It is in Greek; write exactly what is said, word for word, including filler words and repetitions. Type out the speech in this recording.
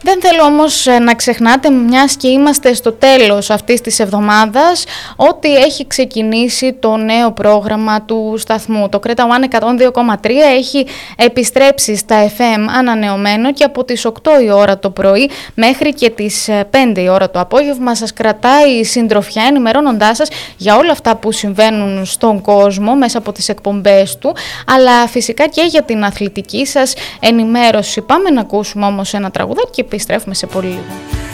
Δεν θέλω όμως να ξεχνάτε, μιας και είμαστε στο τέλος αυτής της εβδομάδας, ότι έχει ξεκινήσει το νέο πρόγραμμα του σταθμού. Το Κρέτα One εκατόν δύο κόμμα τρία έχει επιστρέψει στα εφ εμ ανανεωμένο και από τις οκτώ η ώρα το πρωί μέχρι και τις πέντε η ώρα το απόγευμα σας κρατάει συντροφιά, ενημερώνοντάς σας για όλα αυτά που συμβαίνουν στον κόσμο μέσα από τις εκπομπές του, αλλά φυσικά και για την αθλητική σας ενημέρωση. Πάμε να ακούσουμε όμως ένα τραγουδάκι και επιστρέφουμε σε πολύ λίγο.